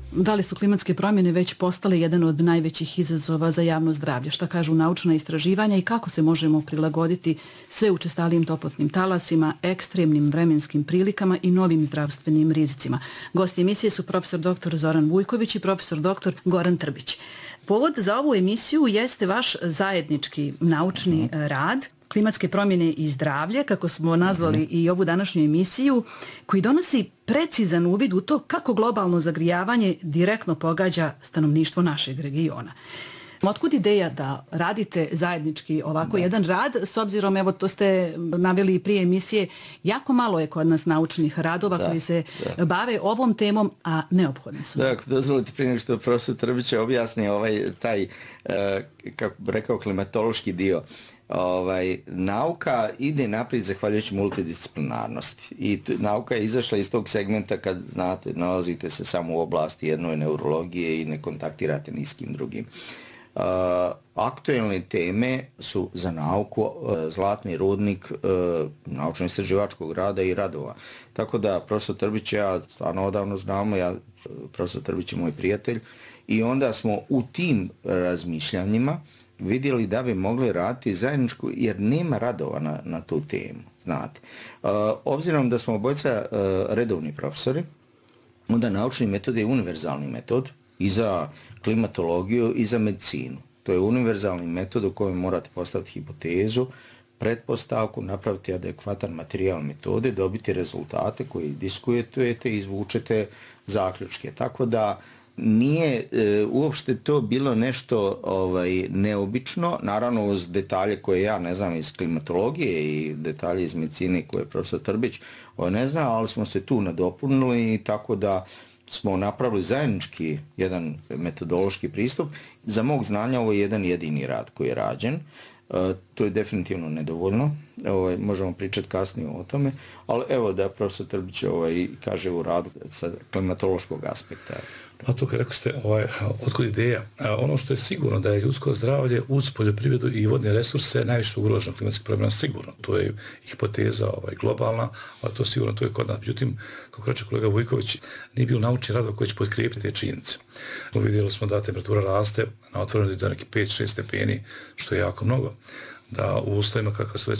Da li su klimatske promjene već postale jedan od najvećih izazova za javno zdravlje? Šta kažu naučna istraživanja i kako se možemo prilagoditi sve učestalijim toplotnim talasima, ekstremnim vremenskim prilikama i novim zdravstvenim rizicima? Gosti emisije su profesor dr. Zoran Vujković i profesor dr. Goran Trbić. Povod za ovu emisiju jeste vaš zajednički naučni rad Klimatske promjene i zdravlje, kako smo nazvali i ovu današnju emisiju, koji donosi precizan uvid u to kako globalno zagrijavanje direktno pogađa stanovništvo našeg regiona. Otkud ideja da radite zajednički ovako jedan rad, s obzirom, evo to ste naveli i prije emisije, jako malo je kod nas naučnih radova koji se bave ovom temom, a neophodni su. Da, dozvolite prije nego što profesor Trbić objasni taj, kako bi rekao, klimatološki dio. Nauka ide naprijed zahvaljujući multidisciplinarnosti i nauka je izašla iz tog segmenta kad, znate, nalazite se samo u oblasti jednoj neurologije i ne kontaktirate ni s kim drugim. Aktuelne teme su za nauku zlatni rudnik naučno-istraživačkog rada i radova. Tako da profesor Trbić i ja stvarno odavno znamo, profesor Trbić je moj prijatelj, i onda smo u tim razmišljanjima vidjeli da bi mogli raditi zajedničku, jer nema radova na tu temu, znate. Obzirom da smo obojica redovni profesori, onda naučni metod je univerzalni metod i za klimatologiju i za medicinu. To je univerzalni metod u kojem morate postaviti hipotezu, pretpostavku, napraviti adekvatan materijal metode, dobiti rezultate koji diskutujete i izvučete zaključke. Tako da nije uopšte to bilo nešto neobično, naravno uz detalje koje ja ne znam iz klimatologije i detalje iz medicine koje je profesor Trbić ne zna, ali smo se tu nadopunili i tako da smo napravili zajednički jedan metodološki pristup. Za mog znanja ovo je jedan jedini rad koji je rađen. To je definitivno nedovoljno. Možemo pričati kasnije o tome, ali evo da profesor Trbić kaže u radu sa klimatološkog aspekta. Pa to kad rekao ste, otkud ideja? Ono što je sigurno da je ljudsko zdravlje uz poljoprivredu i vodne resurse najviše ugroženo klimatskih promjena, sigurno. To je hipoteza globalna, ali to sigurno to je kod nas. Međutim, kako reče kolega Vujković, nije bilo naučni radova koji će potkrijepiti te činjenice. Vidjeli smo da temperatura raste na otvorenoj do neki 5-6 stepeni, što je jako mnogo. Da u uslovima kakva su već